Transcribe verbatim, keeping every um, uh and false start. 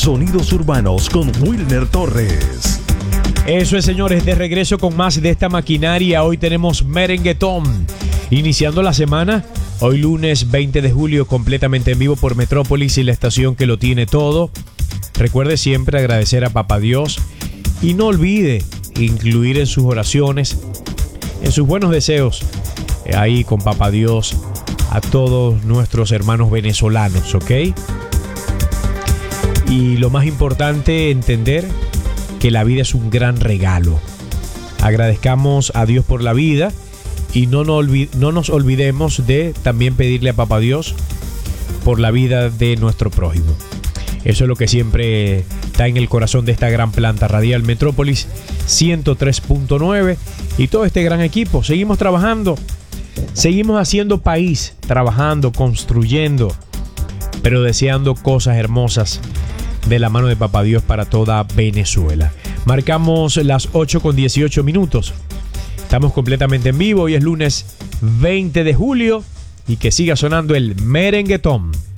Sonidos Urbanos con Wilner Torres. Eso es, señores, de regreso con más de esta maquinaria. Hoy tenemos Merenguetón. Iniciando la semana, hoy lunes veinte de julio, completamente en vivo por Metrópolis y la estación que lo tiene todo. Recuerde siempre agradecer a Papá Dios y no olvide incluir en sus oraciones, en sus buenos deseos, ahí con Papá Dios, a todos nuestros hermanos venezolanos, ¿ok? Y lo más importante, entender que la vida es un gran regalo. Agradezcamos a Dios por la vida y no nos, olvid- no nos olvidemos de también pedirle a Papá Dios por la vida de nuestro prójimo. Eso es lo que siempre está en el corazón de esta gran planta radial Metrópolis ciento tres punto nueve y todo este gran equipo. Seguimos trabajando, seguimos haciendo país, trabajando, construyendo, pero deseando cosas hermosas de la mano de Papá Dios para toda Venezuela. Marcamos las ocho con dieciocho minutos. Estamos completamente en vivo. Hoy es lunes veinte de julio y que siga sonando el Merenguetón.